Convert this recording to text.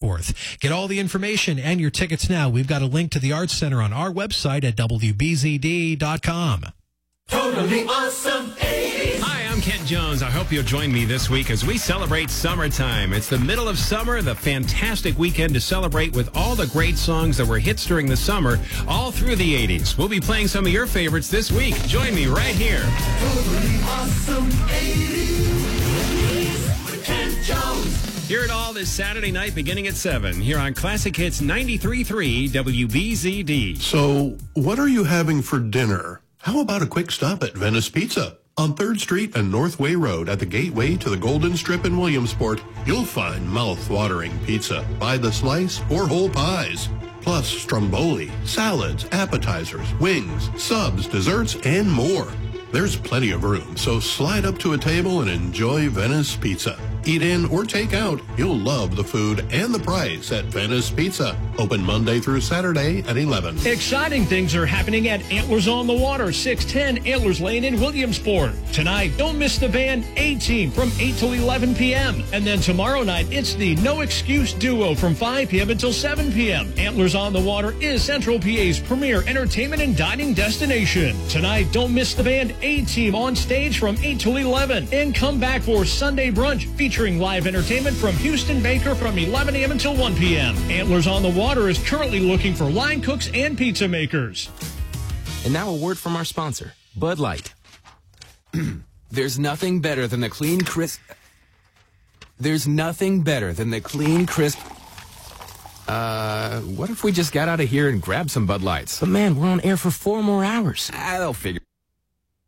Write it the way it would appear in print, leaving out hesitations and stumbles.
4th. Get all the information and your tickets now. We've got a link to the Arts Center on our website at WBZD.com. Totally awesome 80s. Hi, I'm Kent Jones. I hope you'll join me this week as we celebrate summertime. It's the middle of summer, the fantastic weekend to celebrate with all the great songs that were hits during the summer, all through the 80s. We'll be playing some of your favorites this week. Join me right here. Totally awesome 80s with Kent Jones. Hear it all this Saturday night beginning at 7 here on Classic Hits 93.3 WBZD. So, what are you having for dinner? How about a quick stop at Venice Pizza? On 3rd Street and Northway Road at the gateway to the Golden Strip in Williamsport, you'll find mouth-watering pizza by the slice or whole pies. Plus stromboli, salads, appetizers, wings, subs, desserts, and more. There's plenty of room, so slide up to a table and enjoy Venice Pizza. Eat in or take out. You'll love the food and the price at Venice Pizza. Open Monday through Saturday at 11. Exciting things are happening at Antlers on the Water, 610 Antlers Lane in Williamsport. Tonight, don't miss the band A-Team from 8 till 11 p.m. And then tomorrow night, it's the No Excuse Duo from 5 p.m. until 7 p.m. Antlers on the Water is Central PA's premier entertainment and dining destination. Tonight, don't miss the band A-Team on stage from 8 till 11. And come back for Sunday Brunch featuring live entertainment from Houston Baker from 11 a.m. until 1 p.m. Antlers on the Water is currently looking for line cooks and pizza makers. And now a word from our sponsor, Bud Light. There's nothing better than the clean, crisp... There's nothing better than the clean, crisp... what if we just got out of here and grabbed some Bud Lights? But man, we're on air for 4 more hours. They'll figure...